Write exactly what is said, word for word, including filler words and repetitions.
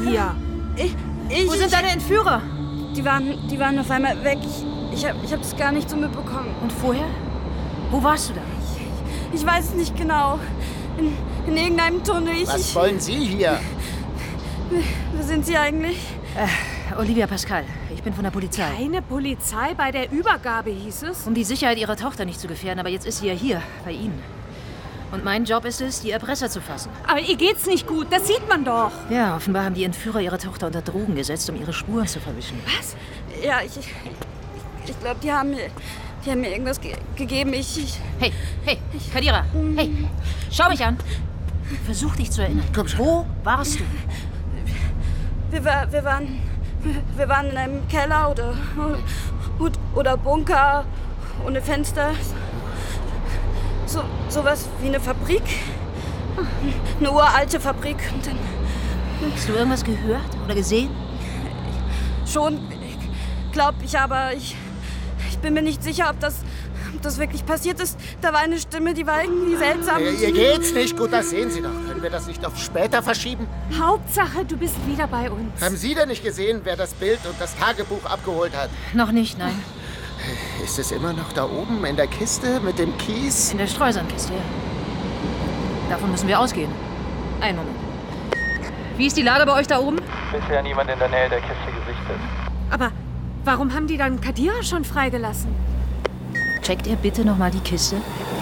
hier? Ich, ich, Wo sind ich, deine Entführer? Die waren, die waren auf einmal weg. Ich, ich habe ich hab das gar nicht so mitbekommen. Und vorher? Wo warst du da? Ich, ich weiß es nicht genau. In, in irgendeinem Tunnel. Ich, Was ich, wollen Sie hier? Wer sind Sie eigentlich? Äh, Olivia Pascal. Ich bin von der Polizei. Keine Polizei bei der Übergabe, hieß es? Um die Sicherheit ihrer Tochter nicht zu gefährden, aber jetzt ist sie ja hier, bei Ihnen. Und mein Job ist es, die Erpresser zu fassen. Aber ihr geht's nicht gut, das sieht man doch. Ja, offenbar haben die Entführer ihre Tochter unter Drogen gesetzt, um ihre Spuren zu verwischen. Was? Ja, ich, ich, ich glaube, die haben mir, die haben mir irgendwas ge gegeben. Ich, ich, Hey, hey, Kadira, hey, schau mich an. Versuch dich zu erinnern. Komm schon. Wo warst du? wir, war, wir waren, wir waren in einem Keller oder, oder Bunker ohne Fenster. So, sowas wie eine Fabrik. Eine uralte Fabrik. Und dann Hast du irgendwas gehört oder gesehen? schon, glaube ich, aber ich, ich bin mir nicht sicher, ob das, ob das wirklich passiert ist. Da war eine Stimme, die war irgendwie seltsam. Ihr, ihr geht's nicht. Gut, das sehen Sie doch. Können wir das nicht auf später verschieben? Hauptsache, du bist wieder bei uns. Haben Sie denn nicht gesehen, wer das Bild und das Tagebuch abgeholt hat? Noch nicht, nein. Ist es immer noch da oben in der Kiste mit dem Kies? In der Streusandkiste, ja. Davon müssen wir ausgehen. Einen Moment. Wie ist die Lage bei euch da oben? Bisher niemand in der Nähe der Kiste gesichtet. Aber warum haben die dann Kadira schon freigelassen? Checkt ihr bitte nochmal die Kiste?